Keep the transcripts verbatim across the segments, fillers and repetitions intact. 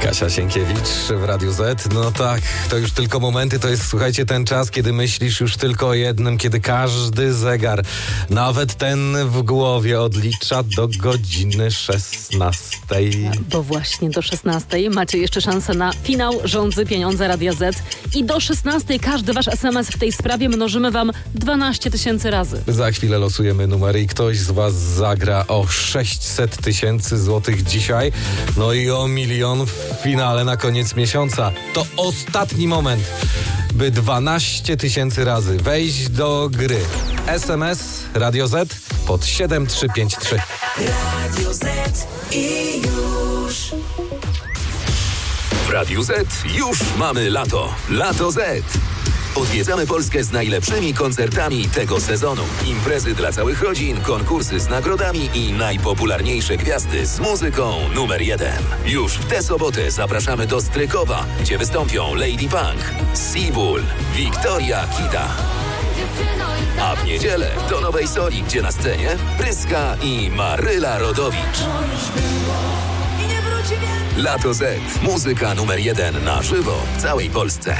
Kasia Sienkiewicz w Radiu Z. No tak, to już tylko momenty, to jest, słuchajcie, ten czas, kiedy myślisz już tylko o jednym, kiedy każdy zegar, nawet ten w głowie, odlicza do godziny szesnastej. Bo właśnie do szesnastej macie jeszcze szansę na finał Rządzy Pieniądze Radia Z i do szesnastej każdy wasz es em es w tej sprawie mnożymy wam dwanaście tysięcy razy. Za chwilę losujemy numery i ktoś z was zagra o sześćset tysięcy złotych dzisiaj, no i o milion w finale na koniec miesiąca. To ostatni moment, by dwanaście tysięcy razy wejść do gry. es em es Radio Z pod siedem trzy pięć trzy. Radio Z i już. W Radiu Z już mamy lato. Lato Z. Odwiedzamy Polskę z najlepszymi koncertami tego sezonu. Imprezy dla całych rodzin, konkursy z nagrodami i najpopularniejsze gwiazdy z muzyką numer jeden. Już w tę sobotę zapraszamy do Strykowa, gdzie wystąpią Lady Punk, Seabull, Wiktoria Kita. A w niedzielę do Nowej Soli, gdzie na scenie Pryska i Maryla Rodowicz. Lato Z. Muzyka numer jeden na żywo w całej Polsce.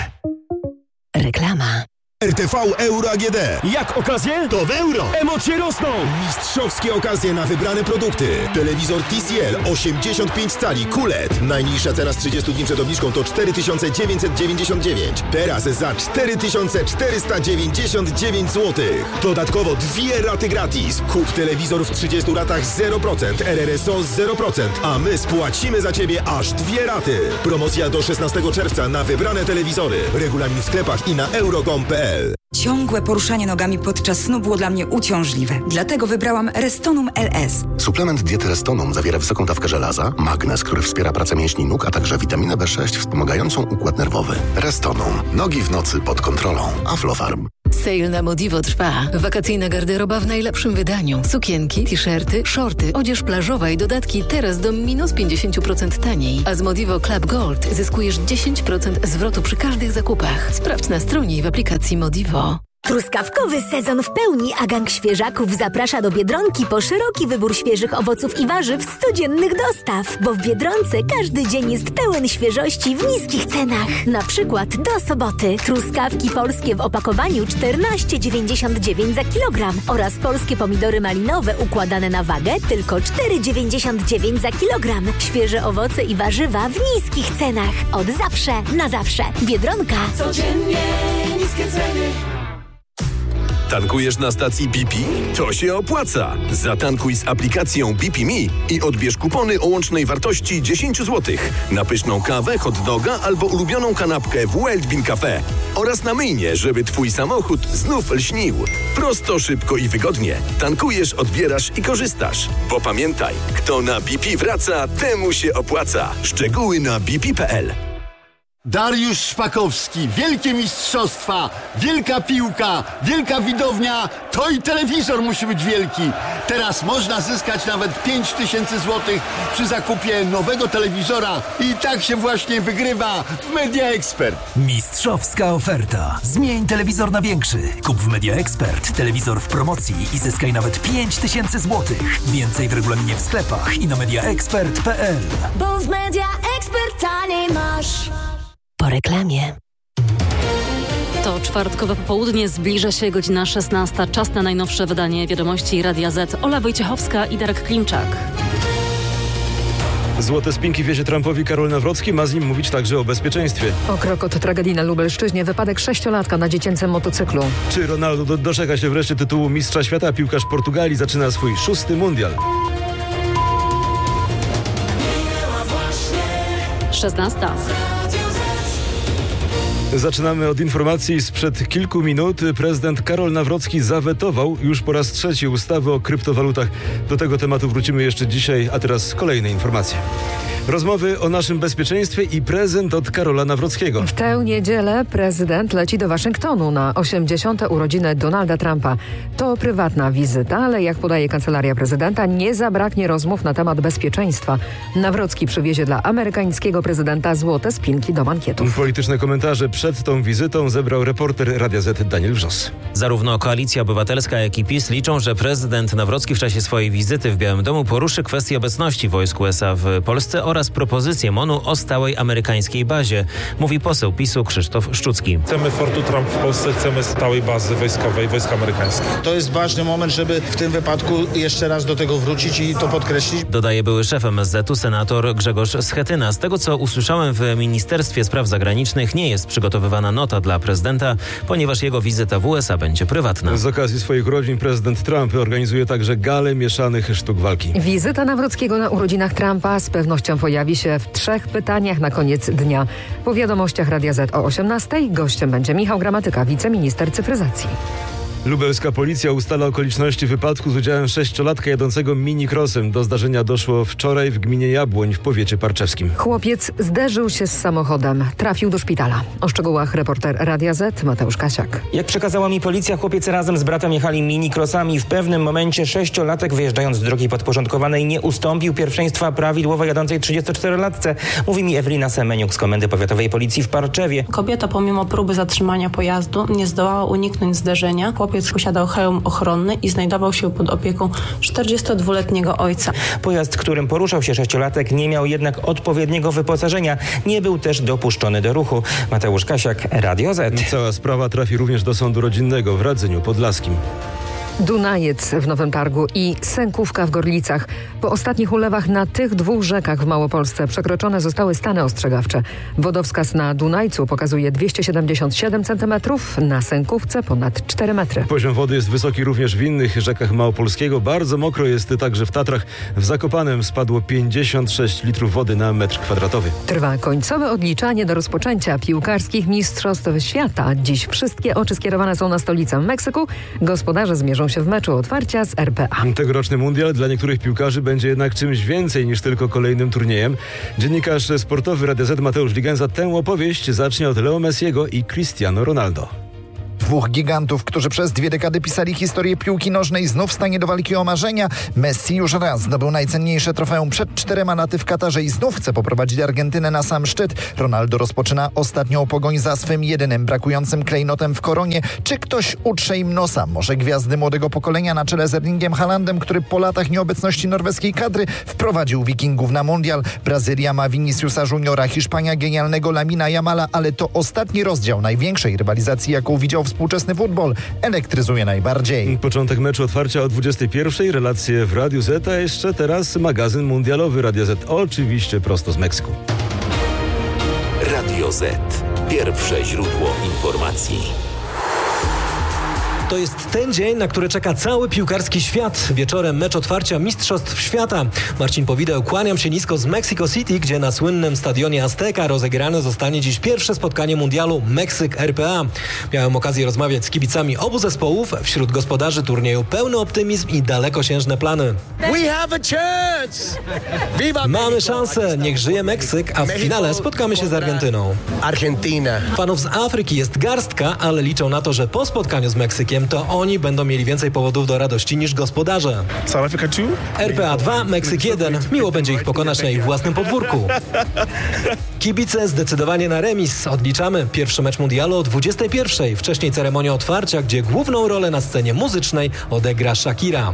Reklama. R T V Euro A G D. Jak okazje? To w euro. Emocje rosną. Mistrzowskie okazje na wybrane produkty. Telewizor T C L osiemdziesiąt pięć cali Q L E D. Najniższa cena z trzydziestu dni przed obniżką to cztery tysiące dziewięćset dziewięćdziesiąt dziewięć. Teraz za cztery tysiące czterysta dziewięćdziesiąt dziewięć złotych. Dodatkowo dwie raty gratis. Kup telewizor w trzydziestu ratach zero procent, R R S O zero procent, a my spłacimy za Ciebie aż dwie raty. Promocja do szesnastego czerwca na wybrane telewizory. Regulamin w sklepach i na euro kropka com kropka p l. Ciągłe poruszanie nogami podczas snu było dla mnie uciążliwe. Dlatego wybrałam Restonum L S. Suplement diety Restonum zawiera wysoką dawkę żelaza, magnez, który wspiera pracę mięśni nóg, a także witaminę B sześć wspomagającą układ nerwowy. Restonum. Nogi w nocy pod kontrolą. Aflofarm. Sale na Modivo trwa. Wakacyjna garderoba w najlepszym wydaniu. Sukienki, t-shirty, shorty, odzież plażowa i dodatki teraz do minus pięćdziesiąt procent taniej. A z Modivo Club Gold zyskujesz dziesięć procent zwrotu przy każdych zakupach. Sprawdź na stronie i w aplikacji Modivo. Truskawkowy sezon w pełni, a gang świeżaków zaprasza do Biedronki po szeroki wybór świeżych owoców i warzyw z codziennych dostaw. Bo w Biedronce każdy dzień jest pełen świeżości w niskich cenach. Na przykład do soboty truskawki polskie w opakowaniu czternaście dziewięćdziesiąt dziewięć za kilogram oraz polskie pomidory malinowe układane na wagę tylko cztery dziewięćdziesiąt dziewięć za kilogram. Świeże owoce i warzywa w niskich cenach. Od zawsze na zawsze. Biedronka. Codziennie niskie ceny. Tankujesz na stacji B P? To się opłaca! Zatankuj z aplikacją B P Me i odbierz kupony o łącznej wartości dziesięć złotych na pyszną kawę, hot doga albo ulubioną kanapkę w Wild Bean Cafe oraz na myjnie, żeby twój samochód znów lśnił. Prosto, szybko i wygodnie. Tankujesz, odbierasz i korzystasz. Bo pamiętaj, kto na B P wraca, temu się opłaca. Szczegóły na b p kropka p l. Dariusz Szpakowski, wielkie mistrzostwa, wielka piłka, wielka widownia, to i telewizor musi być wielki. Teraz można zyskać nawet pięć tysięcy złotych przy zakupie nowego telewizora i tak się właśnie wygrywa w Media Expert. Mistrzowska oferta. Zmień telewizor na większy. Kup w Media Expert telewizor w promocji i zyskaj nawet pięć tysięcy złotych. Więcej w regulaminie w sklepach i na media expert kropka p l. Bo w Media Expert taniej masz. Po reklamie. To czwartkowe popołudnie, zbliża się godzina szesnasta. Czas na najnowsze wydanie Wiadomości Radia Z. Ola Wojciechowska i Darek Klimczak. Złote spinki wiezie Trumpowi Karol Nawrocki, ma z nim mówić także o bezpieczeństwie. O krok od tragedii na Lubelszczyźnie, wypadek sześciolatka na dziecięcym motocyklu. Czy Ronaldo do, doczeka się wreszcie tytułu mistrza świata? Piłkarz Portugalii zaczyna swój szósty mundial. szesnasta. Zaczynamy od informacji sprzed kilku minut. Prezydent Karol Nawrocki zawetował już po raz trzeci ustawy o kryptowalutach. Do tego tematu wrócimy jeszcze dzisiaj, a teraz kolejne informacje. Rozmowy o naszym bezpieczeństwie i prezent od Karola Nawrockiego. W tę niedzielę prezydent leci do Waszyngtonu na osiemdziesiąte urodziny Donalda Trumpa. To prywatna wizyta, ale jak podaje kancelaria prezydenta, nie zabraknie rozmów na temat bezpieczeństwa. Nawrocki przywiezie dla amerykańskiego prezydenta złote spinki do mankietów. Polityczne komentarze przed tą wizytą zebrał reporter Radia Z Daniel Wrzos. Zarówno Koalicja Obywatelska, jak i PiS liczą, że prezydent Nawrocki w czasie swojej wizyty w Białym Domu poruszy kwestię obecności wojsk U S A w Polsce oraz oraz propozycję M O N-u o stałej amerykańskiej bazie, mówi poseł PiSu Krzysztof Szczucki. Chcemy Fortu Trump w Polsce, chcemy stałej bazy wojskowej, wojsk amerikańskich. To jest ważny moment, żeby w tym wypadku jeszcze raz do tego wrócić i to podkreślić. Dodaje były szef M S Z-u senator Grzegorz Schetyna. Z tego, co usłyszałem w Ministerstwie Spraw Zagranicznych, nie jest przygotowywana nota dla prezydenta, ponieważ jego wizyta w U S A będzie prywatna. Z okazji swoich urodzin prezydent Trump organizuje także galę mieszanych sztuk walki. Wizyta Nawrockiego na urodzinach Trumpa z pewnością pojawi się w trzech pytaniach na koniec dnia. Po wiadomościach Radia Z o osiemnastej gościem będzie Michał Gramatyka, wiceminister cyfryzacji. Lubelska policja ustala okoliczności wypadku z udziałem sześciolatka jadącego mini-crossem. Do zdarzenia doszło wczoraj w gminie Jabłoń w powiecie parczewskim. Chłopiec zderzył się z samochodem. Trafił do szpitala. O szczegółach reporter Radia Z Mateusz Kasiak. Jak przekazała mi policja, chłopiec razem z bratem jechali mini-crossami. W pewnym momencie sześciolatek, wyjeżdżając z drogi podporządkowanej, nie ustąpił pierwszeństwa prawidłowo jadącej trzydziestoczterolatce. Mówi mi Ewelina Semeniuk z Komendy Powiatowej Policji w Parczewie. Kobieta pomimo próby zatrzymania pojazdu nie zdołała uniknąć zderzenia. Chłopiec posiadał hełm ochronny i znajdował się pod opieką czterdziestodwuletniego ojca. Pojazd, którym poruszał się sześciolatek, nie miał jednak odpowiedniego wyposażenia. Nie był też dopuszczony do ruchu. Mateusz Kasiak, Radio Z. Cała sprawa trafi również do sądu rodzinnego w Radzyniu Podlaskim. Dunajec w Nowym Targu i Sękówka w Gorlicach. Po ostatnich ulewach na tych dwóch rzekach w Małopolsce przekroczone zostały stany ostrzegawcze. Wodowskaz na Dunajcu pokazuje dwieście siedemdziesiąt siedem centymetrów, na Sękówce ponad cztery metry. Poziom wody jest wysoki również w innych rzekach Małopolskiego. Bardzo mokro jest także w Tatrach. W Zakopanem spadło pięćdziesiąt sześć litrów wody na metr kwadratowy. Trwa końcowe odliczanie do rozpoczęcia piłkarskich mistrzostw świata. Dziś wszystkie oczy skierowane są na stolicę Meksyku. Gospodarze zmierzą się w meczu otwarcia z R P A. Tegoroczny mundial dla niektórych piłkarzy będzie jednak czymś więcej niż tylko kolejnym turniejem. Dziennikarz sportowy Radia Z Mateusz Ligenza tę opowieść zacznie od Leo Messiego i Cristiano Ronaldo. Dwóch gigantów, którzy przez dwie dekady pisali historię piłki nożnej, znów stanie do walki o marzenia. Messi już raz zdobył najcenniejsze trofeum przed czterema laty w Katarze i znów chce poprowadzić Argentynę na sam szczyt. Ronaldo rozpoczyna ostatnią pogoń za swym jedynym brakującym klejnotem w koronie. Czy ktoś utrze im nosa? Może gwiazdy młodego pokolenia na czele z Erlingiem Haalandem, który po latach nieobecności norweskiej kadry wprowadził Wikingów na mundial. Brazylia ma Viniciusa Juniora, Hiszpania genialnego Lamina Yamala, ale to ostatni rozdział największej rywalizacji, jaką widział współczesny futbol, elektryzuje najbardziej. Początek meczu otwarcia o dwudziestej pierwszej, relacje w Radiu Z, a jeszcze teraz magazyn mundialowy Radia Z, oczywiście prosto z Meksyku. Radio Z. Pierwsze źródło informacji. To jest ten dzień, na który czeka cały piłkarski świat. Wieczorem mecz otwarcia Mistrzostw Świata. Marcin Powideł, kłaniam się nisko z Mexico City, gdzie na słynnym stadionie Azteca rozegrane zostanie dziś pierwsze spotkanie mundialu Meksyk-R P A. Miałem okazję rozmawiać z kibicami obu zespołów. Wśród gospodarzy turnieju pełny optymizm i dalekosiężne plany. We have a chance! Viva Mamy szansę, niech żyje Meksyk, a w finale spotkamy się z Argentyną. Argentyna. Fanów z Afryki jest garstka, ale liczą na to, że po spotkaniu z Meksykiem to oni będą mieli więcej powodów do radości niż gospodarze. South Africa two? R P A dwa, Meksyk jeden. Miło będzie ich pokonać na ich własnym podwórku. Kibice zdecydowanie na remis. Odliczamy pierwszy mecz mundialu o dwudziestej pierwszej. Wcześniej ceremonia otwarcia, gdzie główną rolę na scenie muzycznej odegra Shakira.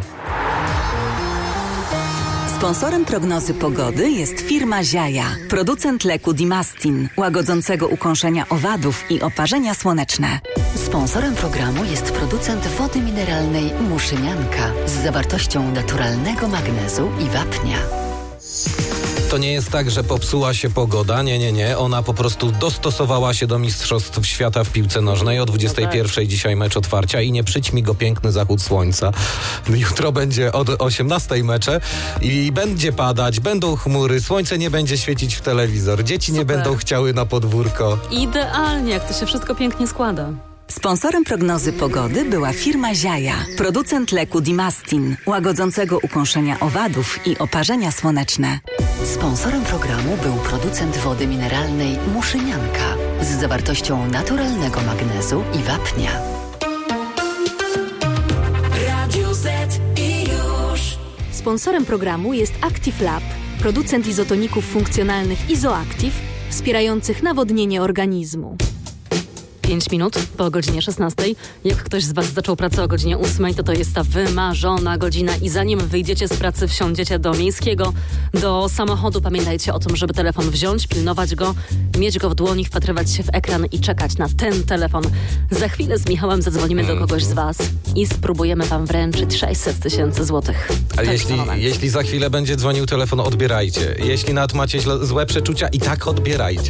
Sponsorem prognozy pogody jest firma Ziaja, producent leku Dimastin, łagodzącego ukąszenia owadów i oparzenia słoneczne. Sponsorem programu jest producent wody mineralnej Muszynianka z zawartością naturalnego magnezu i wapnia. To nie jest tak, że popsuła się pogoda. Nie, nie, nie. Ona po prostu dostosowała się do Mistrzostw Świata w piłce nożnej. O dwudziestej pierwszej dzisiaj mecz otwarcia i nie przyćmi go piękny zachód słońca. Jutro będzie od osiemnastej mecze i będzie padać, będą chmury, słońce nie będzie świecić w telewizor, dzieci nie Super. będą chciały na podwórko. Idealnie, jak to się wszystko pięknie składa. Sponsorem prognozy pogody była firma Ziaja, producent leku Dimastin, łagodzącego ukąszenia owadów i oparzenia słoneczne. Sponsorem programu był producent wody mineralnej Muszynianka z zawartością naturalnego magnezu i wapnia. Radio Z i już. Sponsorem programu jest Active Lab, producent izotoników funkcjonalnych Izoactive, wspierających nawodnienie organizmu. pięć minut po godzinie szesnastej. Jak ktoś z Was zaczął pracę o godzinie ósmej, to to jest ta wymarzona godzina i zanim wyjdziecie z pracy, wsiądziecie do miejskiego, do samochodu, pamiętajcie o tym, żeby telefon wziąć, pilnować go, mieć go w dłoni, wpatrywać się w ekran i czekać na ten telefon. Za chwilę z Michałem zadzwonimy do kogoś z Was i spróbujemy Wam wręczyć sześćset tysięcy złotych. A jeśli, jeśli za chwilę będzie dzwonił telefon, odbierajcie. Jeśli nawet macie źle, złe przeczucia, i tak odbierajcie.